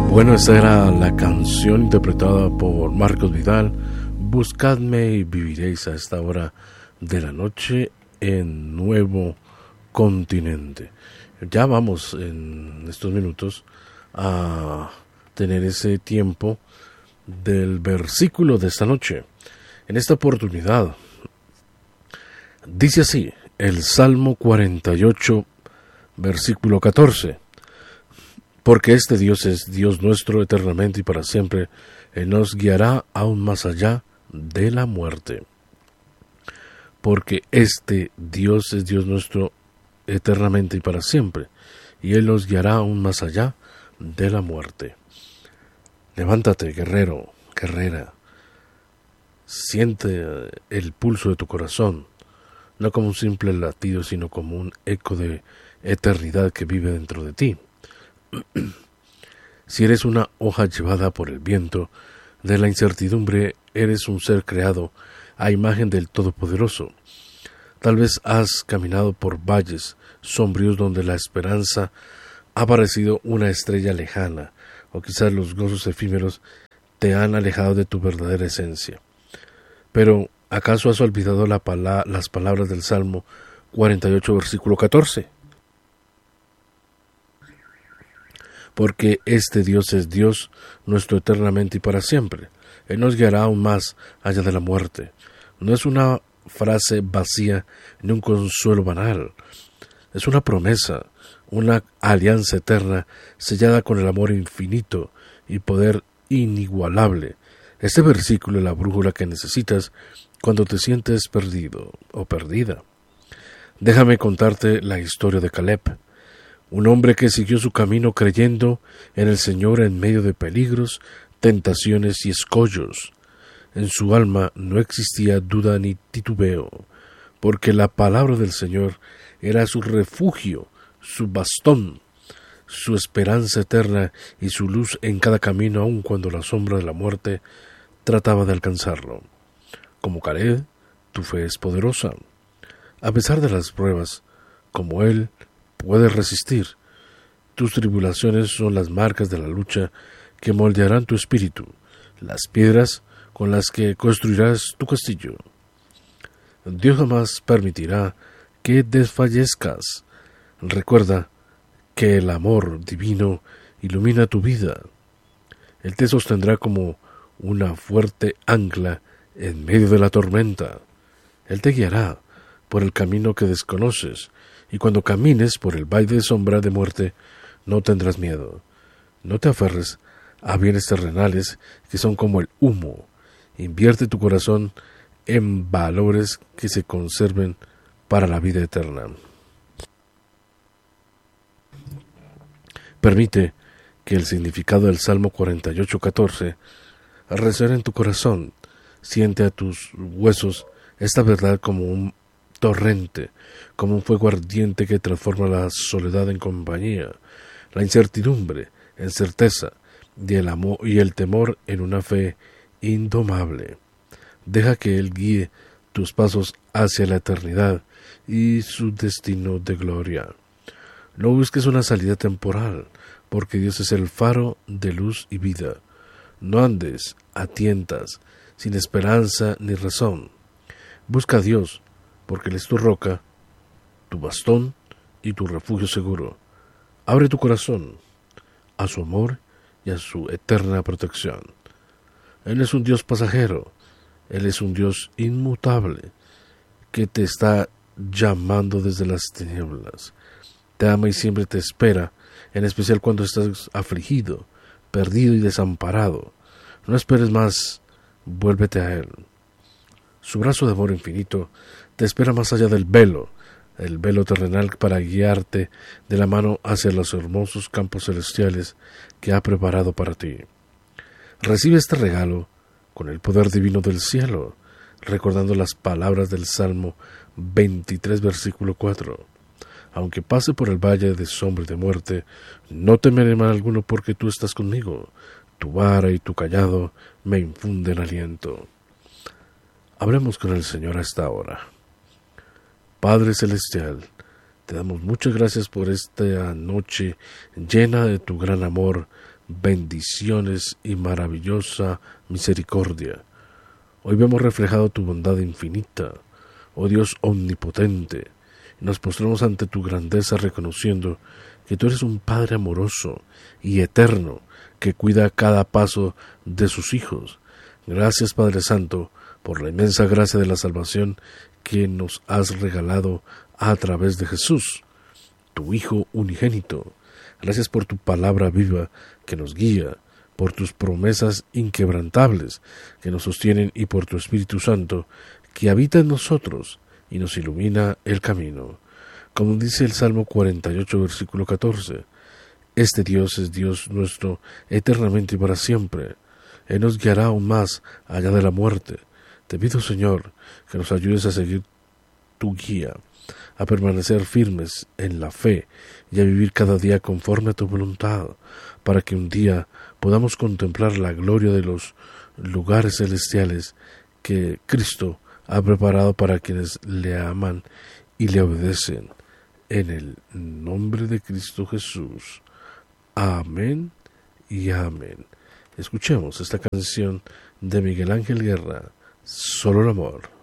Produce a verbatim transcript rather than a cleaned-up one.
Bueno, esta era la canción interpretada por Marcos Vidal, Buscadme y viviréis a esta hora de la noche en Nuevo Continente. Ya vamos en estos minutos a tener ese tiempo del versículo de esta noche. En esta oportunidad dice así el Salmo cuarenta y ocho, versículo catorce. Porque este Dios es Dios nuestro eternamente y para siempre. Él nos guiará aún más allá de la muerte. Porque este Dios es Dios nuestro eternamente y para siempre. Y Él nos guiará aún más allá de la muerte. Levántate, guerrero, guerrera. Siente el pulso de tu corazón. No como un simple latido, sino como un eco de eternidad que vive dentro de ti. Si eres una hoja llevada por el viento de la incertidumbre, eres un ser creado a imagen del Todopoderoso. Tal vez has caminado por valles sombríos donde la esperanza ha parecido una estrella lejana, o quizás los gozos efímeros te han alejado de tu verdadera esencia. Pero, ¿acaso has olvidado la pala- las palabras del Salmo cuarenta y ocho, versículo catorce? Porque este Dios es Dios nuestro eternamente y para siempre. Él nos guiará aún más allá de la muerte. No es una frase vacía ni un consuelo banal. Es una promesa, una alianza eterna sellada con el amor infinito y poder inigualable. Este versículo es la brújula que necesitas cuando te sientes perdido o perdida. Déjame contarte la historia de Caleb. Un hombre que siguió su camino creyendo en el Señor en medio de peligros, tentaciones y escollos. En su alma no existía duda ni titubeo, porque la palabra del Señor era su refugio, su bastón, su esperanza eterna y su luz en cada camino, aun cuando la sombra de la muerte trataba de alcanzarlo. Como Caleb, tu fe es poderosa. A pesar de las pruebas, como él, puedes resistir. Tus tribulaciones son las marcas de la lucha que moldearán tu espíritu, las piedras con las que construirás tu castillo. Dios jamás permitirá que desfallezcas. Recuerda que el amor divino ilumina tu vida. Él te sostendrá como una fuerte ancla en medio de la tormenta. Él te guiará por el camino que desconoces, y cuando camines por el valle de sombra de muerte, no tendrás miedo. No te aferres a bienes terrenales que son como el humo. Invierte tu corazón en valores que se conserven para la vida eterna. Permite que el significado del Salmo cuarenta y ocho, catorce resuene en tu corazón. Siente a tus huesos esta verdad como un torrente, como un fuego ardiente que transforma la soledad en compañía, la incertidumbre en certeza y el amor y el temor en una fe indomable. Deja que Él guíe tus pasos hacia la eternidad y su destino de gloria. No busques una salida temporal, porque Dios es el faro de luz y vida. No andes a tientas, sin esperanza ni razón. Busca a Dios, porque Él es tu roca, tu bastón y tu refugio seguro. Abre tu corazón a su amor y a su eterna protección. Él es un Dios pasajero, Él es un Dios inmutable, que te está llamando desde las tinieblas. Te ama y siempre te espera, en especial cuando estás afligido, perdido y desamparado. No esperes más, vuélvete a Él. Su brazo de amor infinito te espera más allá del velo, el velo terrenal, para guiarte de la mano hacia los hermosos campos celestiales que ha preparado para ti. Recibe este regalo con el poder divino del cielo, recordando las palabras del Salmo veintitrés, versículo cuatro. Aunque pase por el valle de sombra y de muerte, no temeré mal alguno, porque tú estás conmigo. Tu vara y tu cayado me infunden aliento. Hablemos con el Señor a esta hora. Padre Celestial, te damos muchas gracias por esta noche llena de tu gran amor, bendiciones y maravillosa misericordia. Hoy vemos reflejado tu bondad infinita, oh Dios omnipotente, y nos postramos ante tu grandeza reconociendo que tú eres un Padre amoroso y eterno que cuida cada paso de sus hijos. Gracias, Padre Santo, por la inmensa gracia de la salvación que nos has regalado a través de Jesús, tu Hijo unigénito. Gracias por tu palabra viva que nos guía, por tus promesas inquebrantables que nos sostienen y por tu Espíritu Santo que habita en nosotros y nos ilumina el camino. Como dice el Salmo cuarenta y ocho, versículo catorce, este Dios es Dios nuestro eternamente y para siempre. Él nos guiará aún más allá de la muerte. Te pido, Señor, que nos ayudes a seguir tu guía, a permanecer firmes en la fe y a vivir cada día conforme a tu voluntad, para que un día podamos contemplar la gloria de los lugares celestiales que Cristo ha preparado para quienes le aman y le obedecen. En el nombre de Cristo Jesús. Amén y amén. Escuchemos esta canción de Miguel Ángel Guerra, Solo el amor.